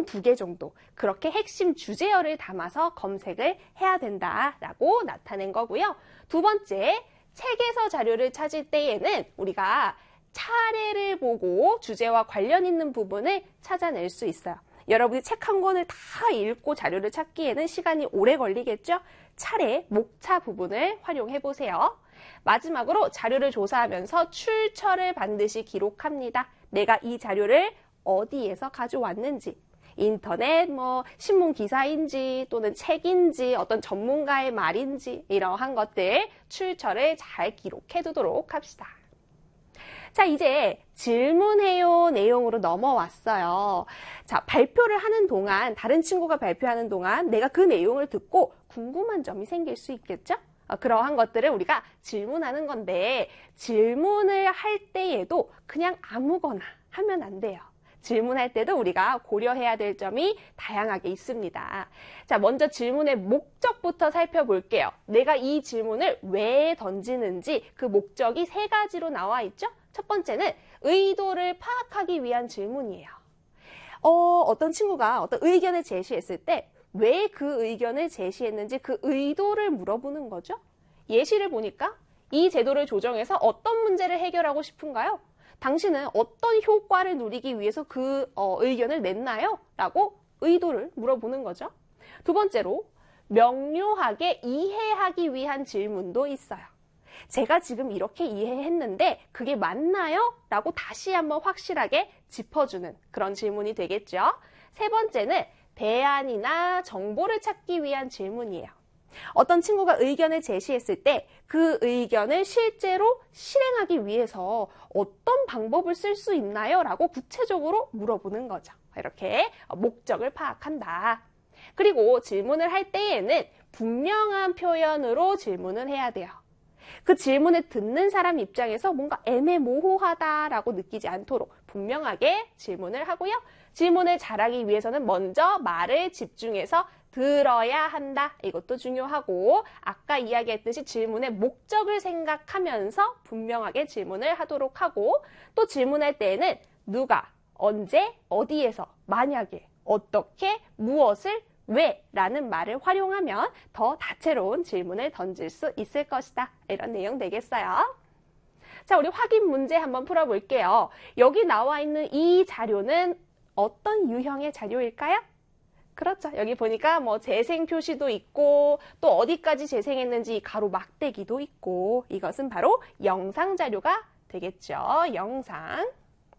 두 개 정도 그렇게 핵심 주제어를 담아서 검색을 해야 된다라고 나타낸 거고요. 두 번째, 책에서 자료를 찾을 때에는 우리가 차례를 보고 주제와 관련 있는 부분을 찾아낼 수 있어요. 여러분이 책 한 권을 다 읽고 자료를 찾기에는 시간이 오래 걸리겠죠? 차례, 목차 부분을 활용해 보세요. 마지막으로 자료를 조사하면서 출처를 반드시 기록합니다. 내가 이 자료를 어디에서 가져왔는지, 인터넷, 신문 기사인지 또는 책인지 어떤 전문가의 말인지 이러한 것들 출처를 잘 기록해 두도록 합시다. 자, 이제 질문해요 내용으로 넘어왔어요. 자, 발표를 하는 동안, 다른 친구가 발표하는 동안 내가 그 내용을 듣고 궁금한 점이 생길 수 있겠죠? 그러한 것들을 우리가 질문하는 건데, 질문을 할 때에도 그냥 아무거나 하면 안 돼요. 질문할 때도 우리가 고려해야 될 점이 다양하게 있습니다. 자, 먼저 질문의 목적부터 살펴볼게요. 내가 이 질문을 왜 던지는지 그 목적이 세 가지로 나와 있죠? 첫 번째는 의도를 파악하기 위한 질문이에요. 어떤 친구가 어떤 의견을 제시했을 때 왜 그 의견을 제시했는지 그 의도를 물어보는 거죠. 예시를 보니까 이 제도를 조정해서 어떤 문제를 해결하고 싶은가요? 당신은 어떤 효과를 누리기 위해서 그 의견을 냈나요? 라고 의도를 물어보는 거죠. 두 번째로 명료하게 이해하기 위한 질문도 있어요. 제가 지금 이렇게 이해했는데 그게 맞나요? 라고 다시 한번 확실하게 짚어주는 그런 질문이 되겠죠. 세 번째는 대안이나 정보를 찾기 위한 질문이에요. 어떤 친구가 의견을 제시했을 때 그 의견을 실제로 실행하기 위해서 어떤 방법을 쓸 수 있나요? 라고 구체적으로 물어보는 거죠. 이렇게 목적을 파악한다. 그리고 질문을 할 때에는 분명한 표현으로 질문을 해야 돼요. 그 질문을 듣는 사람 입장에서 뭔가 애매모호하다라고 느끼지 않도록 분명하게 질문을 하고요. 질문을 잘하기 위해서는 먼저 말을 집중해서 들어야 한다. 이것도 중요하고, 아까 이야기했듯이 질문의 목적을 생각하면서 분명하게 질문을 하도록 하고, 또 질문할 때에는 누가, 언제, 어디에서, 만약에, 어떻게, 무엇을, 왜 라는 말을 활용하면 더 다채로운 질문을 던질 수 있을 것이다. 이런 내용 되겠어요. 자, 우리 확인 문제 한번 풀어볼게요. 여기 나와 있는 이 자료는 어떤 유형의 자료일까요? 그렇죠. 여기 보니까 재생 표시도 있고 또 어디까지 재생했는지 가로 막대기도 있고, 이것은 바로 영상 자료가 되겠죠. 영상.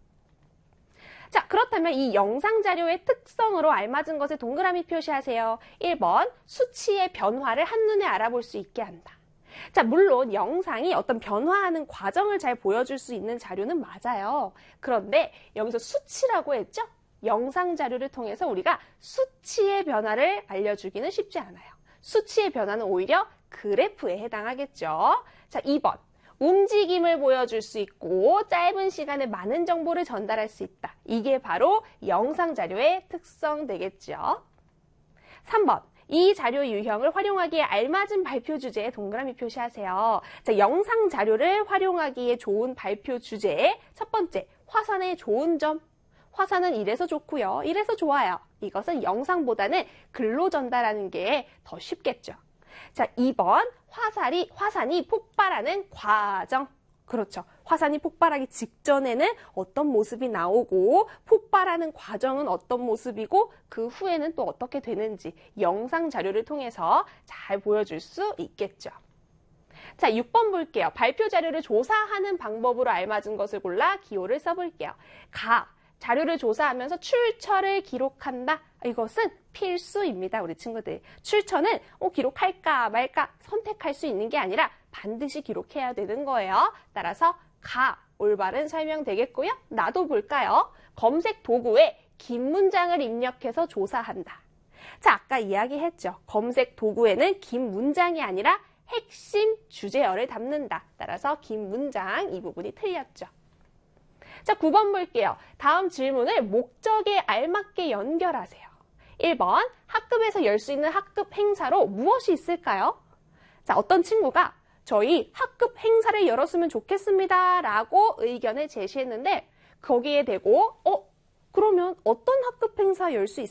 자, 그렇다면 이 영상 자료의 특성으로 알맞은 것을 동그라미 표시하세요. 1번, 수치의 변화를 한눈에 알아볼 수 있게 한다. 자, 물론 영상이 어떤 변화하는 과정을 잘 보여줄 수 있는 자료는 맞아요. 그런데 여기서 수치라고 했죠? 영상 자료를 통해서 우리가 수치의 변화를 알려주기는 쉽지 않아요. 수치의 변화는 오히려 그래프에 해당하겠죠. 자, 2번. 움직임을 보여줄 수 있고 짧은 시간에 많은 정보를 전달할 수 있다. 이게 바로 영상 자료의 특성 되겠죠. 3번. 이 자료 유형을 활용하기에 알맞은 발표 주제에 동그라미 표시하세요. 자, 영상 자료를 활용하기에 좋은 발표 주제. 첫 번째, 화산의 좋은 점. 화산은 이래서 좋고요. 이래서 좋아요. 이것은 영상보다는 글로 전달하는 게 더 쉽겠죠. 자, 2번, 화산이 폭발하는 과정. 그렇죠. 화산이 폭발하기 직전에는 어떤 모습이 나오고 폭발하는 과정은 어떤 모습이고 그 후에는 또 어떻게 되는지 영상 자료를 통해서 잘 보여줄 수 있겠죠. 자, 6번 볼게요. 발표 자료를 조사하는 방법으로 알맞은 것을 골라 기호를 써볼게요. 자료를 조사하면서 출처를 기록한다. 이것은 필수입니다, 우리 친구들. 출처는 기록할까 말까 선택할 수 있는 게 아니라 반드시 기록해야 되는 거예요. 따라서 올바른 설명 되겠고요. 나도 볼까요? 검색 도구에 긴 문장을 입력해서 조사한다. 자, 아까 이야기했죠. 검색 도구에는 긴 문장이 아니라 핵심 주제어를 담는다. 따라서 긴 문장, 이 부분이 틀렸죠. 자, 9번 볼게요. 다음 질문을 목적에 알맞게 연결하세요. 1번, 학급에서 열 수 있는 학급 행사로 무엇이 있을까요? 자, 어떤 친구가 저희 학급 행사를 열었으면 좋겠습니다 라고 의견을 제시했는데 거기에 대고 그러면 어떤 학급 행사 열 수